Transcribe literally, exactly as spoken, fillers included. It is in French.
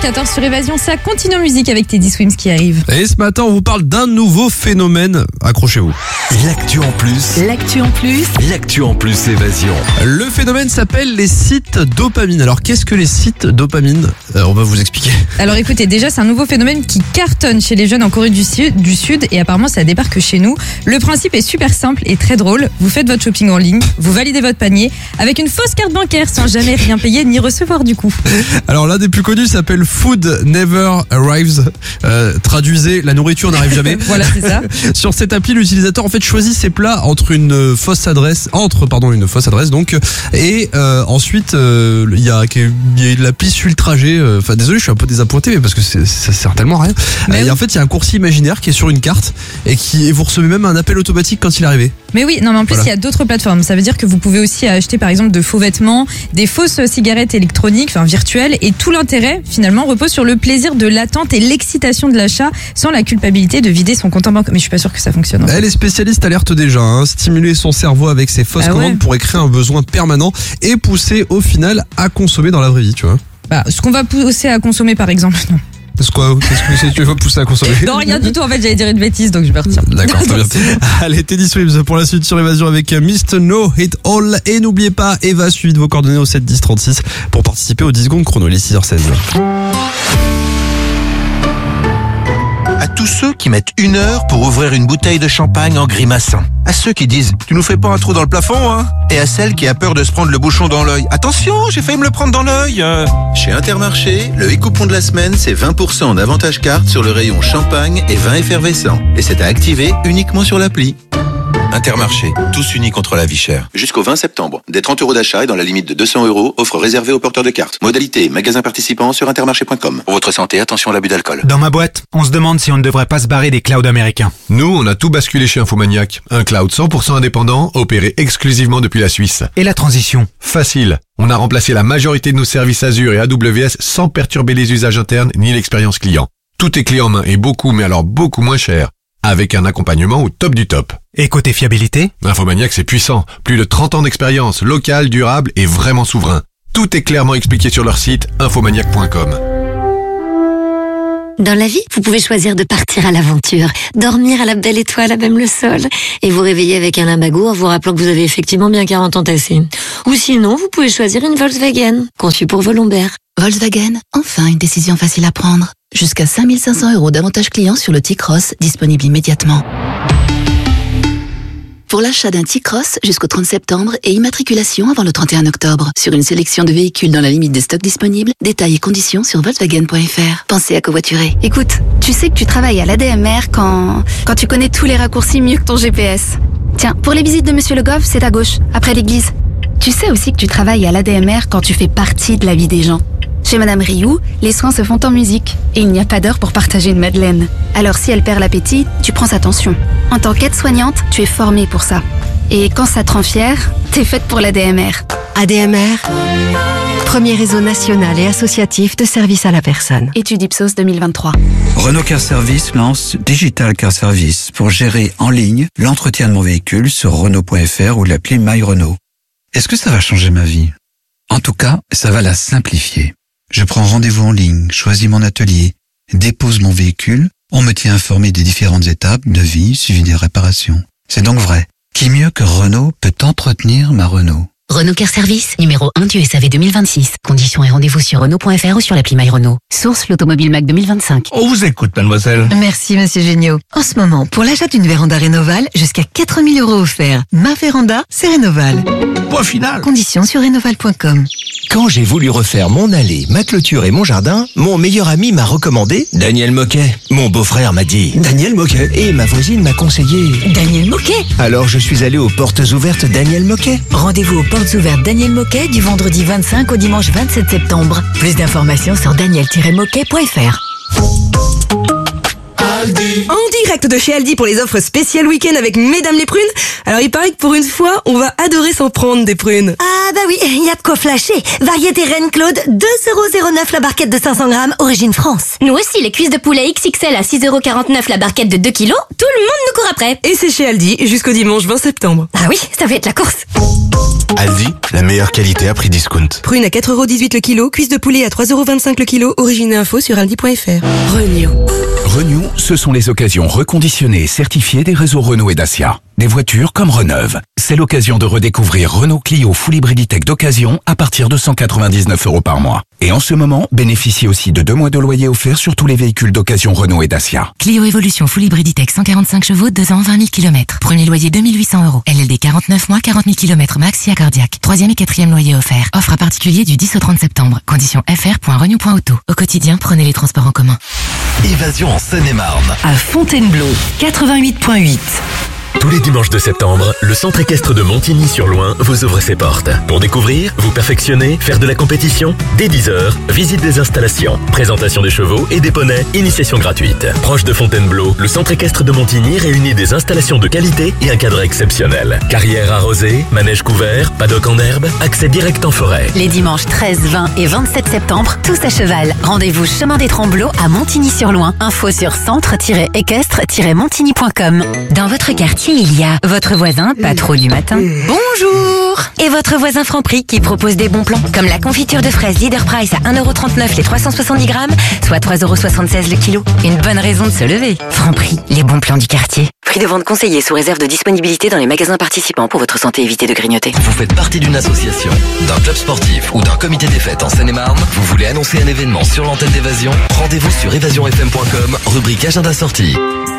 quatorze sur Évasion, ça continue en musique avec Teddy Swims qui arrive. Et ce matin, on vous parle d'un nouveau phénomène. Accrochez-vous. L'actu en plus. L'actu en plus. L'actu en plus Évasion. Le phénomène s'appelle les sites dopamine. Alors, qu'est-ce que les sites dopamine ? euh, On va vous expliquer. Alors écoutez, déjà c'est un nouveau phénomène qui cartonne chez les jeunes en Corée du Sud, du Sud et apparemment ça débarque chez nous. Le principe est super simple et très drôle. Vous faites votre shopping en ligne, vous validez votre panier avec une fausse carte bancaire sans jamais rien payer ni recevoir du coup. Alors, l'un des plus connus s'appelle Food Never Arrives. Euh, traduisez, la nourriture n'arrive jamais. Voilà, c'est ça. Sur cette appli, l'utilisateur en fait choisit ses plats entre une fausse adresse, entre pardon une fausse adresse donc, et euh, ensuite il euh, y a il y a l'appli suit le trajet. Enfin désolé, je suis un peu désappointé, mais parce que c'est, ça sert tellement à rien. Mais et oui. en fait, il y a un coursier imaginaire qui est sur une carte et qui et vous recevez même un appel automatique quand il est arrivé. Mais oui, non mais en plus Voilà. il y a d'autres plateformes. Ça veut dire que vous pouvez aussi acheter par exemple de faux vêtements, des fausses cigarettes électroniques, enfin virtuelles, et tout l'intérêt finalement repose sur le plaisir de l'attente et l'excitation de l'achat sans la culpabilité de vider son compte en banque. Mais je suis pas sûre que ça fonctionne. En fait. Eh, les spécialistes alertent déjà, hein. Stimuler son cerveau avec ces fausses Ah ouais. commandes pourrait créer un besoin permanent et pousser au final à consommer dans la vraie vie, tu vois. Bah, ce qu'on va pousser à consommer par exemple, non. Qu'est-ce quoi Qu'est-ce que c'est que tu veux pousser à consommer? Non, rien du tout. En fait, j'allais dire une bêtise, donc je me retire. D'accord, très bien. Allez, Teddy Swims pour la suite sur Évasion avec mister No Hit All. Et n'oubliez pas, Eva, suivez de vos coordonnées au sept dix trente-six pour participer aux dix secondes chrono, les six heures seize. À tous ceux qui mettent une heure pour ouvrir une bouteille de champagne en grimaçant. À ceux qui disent « Tu nous fais pas un trou dans le plafond, hein ?» Et à celle qui a peur de se prendre le bouchon dans l'œil. « Attention, j'ai failli me le prendre dans l'œil euh. !» Chez Intermarché, le e-coupon de la semaine, c'est vingt pour cent en avantage carte sur le rayon champagne et vin effervescent. Et c'est à activer uniquement sur l'appli. Intermarché, tous unis contre la vie chère. Jusqu'au vingt septembre, des trente euros d'achat et dans la limite de deux cents euros, offre réservée aux porteurs de cartes. Modalité, magasin participant sur intermarché point com. Pour votre santé, attention à l'abus d'alcool. Dans ma boîte, on se demande si on ne devrait pas se barrer des clouds américains. Nous, on a tout basculé chez Infomaniac. Un cloud cent pour cent indépendant, opéré exclusivement depuis la Suisse. Et la transition ? Facile. On a remplacé la majorité de nos services Azure et A W S sans perturber les usages internes ni l'expérience client. Tout est clé en main et beaucoup, mais alors beaucoup moins cher. Avec un accompagnement au top du top. Et côté fiabilité ? Infomaniac, c'est puissant. Plus de trente ans d'expérience, local, durable et vraiment souverain. Tout est clairement expliqué sur leur site infomaniac point com. Dans la vie, vous pouvez choisir de partir à l'aventure, dormir à la belle étoile à même le sol, et vous réveiller avec un limbago en vous rappelant que vous avez effectivement bien quarante ans tassés. Ou sinon, vous pouvez choisir une Volkswagen, conçue pour vos lombaires. Volkswagen, enfin une décision facile à prendre. Jusqu'à cinq mille cinq cents euros d'avantage client sur le T-Cross, disponible immédiatement. Pour l'achat d'un T-Cross jusqu'au trente septembre et immatriculation avant le trente et un octobre. Sur une sélection de véhicules dans la limite des stocks disponibles, détails et conditions sur volkswagen point f r. Pensez à covoiturer. Écoute, tu sais que tu travailles à l'A D M R quand... quand tu connais tous les raccourcis mieux que ton G P S. Tiens, pour les visites de Monsieur Le Goff, c'est à gauche, après l'église. Tu sais aussi que tu travailles à l'A D M R quand tu fais partie de la vie des gens. Chez Madame Rioux, les soins se font en musique et il n'y a pas d'heure pour partager une madeleine. Alors si elle perd l'appétit, tu prends sa tension. En tant qu'aide-soignante, tu es formée pour ça. Et quand ça te rend fière, t'es faite pour l'A D M R. A D M R, premier réseau national et associatif de services à la personne. Étude Ipsos deux mille vingt-trois. Renault Car Service lance Digital Car Service pour gérer en ligne l'entretien de mon véhicule sur Renault point f r ou l'appli My Renault. Est-ce que ça va changer ma vie ? En tout cas, ça va la simplifier. Je prends rendez-vous en ligne, choisis mon atelier, dépose mon véhicule, on me tient informé des différentes étapes, devis, suivi des réparations. C'est donc vrai. Qui mieux que Renault peut entretenir ma Renault ? Renault Car Service, numéro un du S A V deux mille vingt-six. Conditions et rendez-vous sur Renault point f r ou sur l'appli My Renault. Source l'Automobile Mac deux mille vingt-cinq. On vous écoute, mademoiselle. Merci, monsieur Géniaud. En ce moment, pour l'achat d'une véranda Rénoval, jusqu'à quatre mille euros offerts. Ma véranda, c'est Rénoval. Point final. Conditions sur rénoval point com. Quand j'ai voulu refaire mon allée, ma clôture et mon jardin, mon meilleur ami m'a recommandé Daniel Moquet. Mon beau-frère m'a dit Daniel Moquet. Et ma voisine m'a conseillé Daniel Moquet. Alors je suis allé aux portes ouvertes Daniel Moquet. Rendez-vous aux portes ouvertes Daniel Moquet du vendredi vingt-cinq au dimanche vingt-sept septembre. Plus d'informations sur daniel tiret moquet point f r. Aldi. En direct de chez Aldi pour les offres spéciales week-end avec Mesdames les prunes. Alors il paraît que pour une fois, on va adorer s'en prendre des prunes. Ah bah oui, il y a de quoi flasher. Variété Reine Claude, deux euros zéro neuf la barquette de cinq cents grammes, origine France. Nous aussi, les cuisses de poulet X X L à six euros quarante-neuf la barquette de deux kilos, tout le monde nous court après. Et c'est chez Aldi jusqu'au dimanche vingt septembre. Ah oui, ça va être la course. Aldi, la meilleure qualité à prix discount. Prune à quatre euros dix-huit le kilo, cuisse de poulet à trois euros vingt-cinq le kilo, origine et info sur aldi point fr. Renew. Renew, ce sont les occasions reconditionnées et certifiées des réseaux Renault et Dacia. Des voitures comme Reneuve. C'est l'occasion de redécouvrir Renault Clio Full Hybrid Tech d'occasion à partir de cent quatre-vingt-dix-neuf euros par mois. Et en ce moment, bénéficiez aussi de deux mois de loyer offert sur tous les véhicules d'occasion Renault et Dacia. Clio Evolution Full Hybrid Tech cent quarante-cinq chevaux, deux ans, vingt mille kilomètres. Premier loyer deux mille huit cents euros. L L D quarante-neuf mois, quarante mille kilomètres max, via cardiaque. Troisième et quatrième loyer offert. Offre à particulier du dix au trente septembre. Conditions f r point renew point auto. Au quotidien, prenez les transports en commun. Évasion en Seine-et-Marne. À Fontainebleau, quatre-vingt-huit point huit. Tous les dimanches de septembre, le centre équestre de Montigny-sur-Loing vous ouvre ses portes. Pour découvrir, vous perfectionner, faire de la compétition, dès dix heures, visite des installations, présentation des chevaux et des poneys, initiation gratuite. Proche de Fontainebleau, le centre équestre de Montigny réunit des installations de qualité et un cadre exceptionnel. Carrière arrosée, manège couvert, paddock en herbe, accès direct en forêt. Les dimanches treize, vingt et vingt-sept septembre, tous à cheval. Rendez-vous chemin des Tremblots à Montigny-sur-Loing. Info sur centre équestre montigny point com. Dans votre quartier, il y a votre voisin, pas trop du matin. Bonjour! Et votre voisin Franprix qui propose des bons plans, comme la confiture de fraises Leader Price à un euro trente-neuf les trois cent soixante-dix grammes, soit trois euros soixante-seize le kilo. Une bonne raison de se lever. Franprix, les bons plans du quartier. Prix de vente conseillé sous réserve de disponibilité dans les magasins participants. Pour votre santé, évitez de grignoter. Vous faites partie d'une association, d'un club sportif ou d'un comité des fêtes en Seine-et-Marne. Vous voulez annoncer un événement sur l'antenne d'Évasion? Rendez-vous sur évasion f m point com, rubrique agenda sortie.